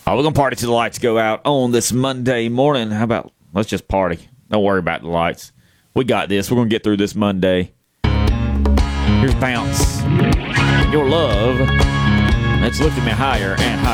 We're going to party till the lights go out on this Monday morning. How about let's just party? Don't worry about the lights. We got this. We're going to get through this Monday. Here's Bounce. Your love. That's lifting me higher and higher.